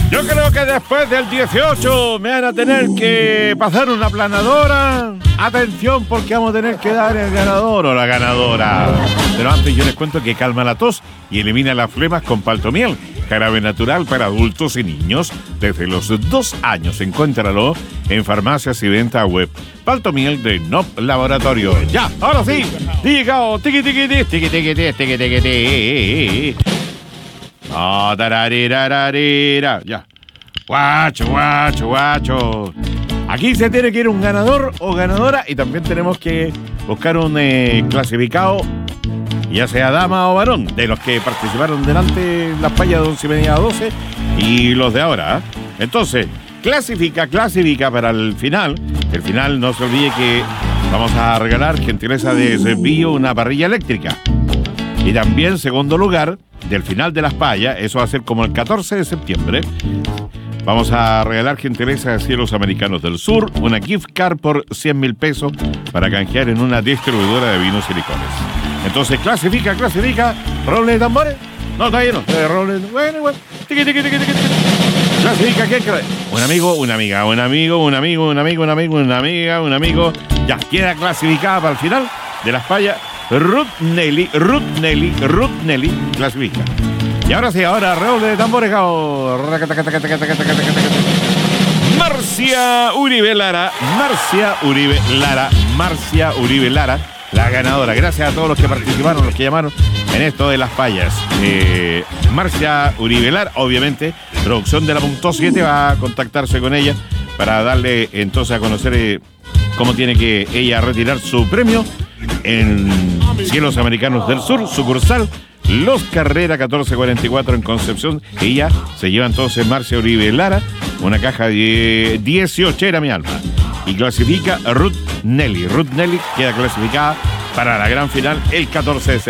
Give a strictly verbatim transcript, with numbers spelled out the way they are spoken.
Yo creo que después del dieciocho me van a tener que pasar una planadora. Atención, porque vamos a tener que dar el ganador o la ganadora. Pero antes yo les cuento que calma la tos y elimina las flemas con Paltomiel, jarabe natural para adultos y niños desde los dos años. Encuéntralo en farmacias y venta web. Paltomiel de N O P Laboratorio. Ya, ahora sí. Digao, tiqui tiqui tiqui tiqui tiqui tiqui tiqui tiqui. Ah, tararira, ya. Guacho, guacho, guacho. Aquí se tiene que ir un ganador o ganadora y también tenemos que buscar un eh, clasificado, ya sea dama o varón, de los que participaron delante las payas de once y media a doce y los de ahora. ¿eh? Entonces, clasifica, clasifica para el final. El final, no se olvide que vamos a regalar, gentileza de Servio, una parrilla eléctrica. Y también, segundo lugar, del final de las payas, eso va a ser como el catorce de septiembre, vamos a regalar, gentileza de Cielos Americanos del Sur, una gift card por cien mil pesos para canjear en una distribuidora de vinos y licores. Entonces, clasifica, clasifica. ¿Roble de tambores? No, está lleno. Eh, roble. Bueno, bueno. Tiqui, tiqui, tiqui, tiqui. Clasifica, ¿qué? Un amigo, una amiga, un amigo, un amigo, un amigo, un amigo, una amiga, un amigo. Ya, queda clasificada para el final de las payas. Ruth Nelly, Ruth Nelly, Ruth Nelly, clasifica. Y ahora sí, ahora redoble de tambores. Marcia Uribe Lara, Marcia Uribe Lara, Marcia Uribe Lara, la ganadora. Gracias a todos los que participaron, los que llamaron en esto de las payas. Eh, Marcia Uribe Lara, obviamente, producción de la Punto siete va a contactarse con ella para darle entonces a conocer eh, cómo tiene que ella retirar su premio en Cielos Americanos del Sur, sucursal Los Carrera catorce cuarenta y cuatro en Concepción. Ella se lleva entonces Marcia Uribe Lara, una caja de dieciocho, era mi alma. Y clasifica Ruth Nelly. Ruth Nelly queda clasificada para la gran final el catorce de septiembre.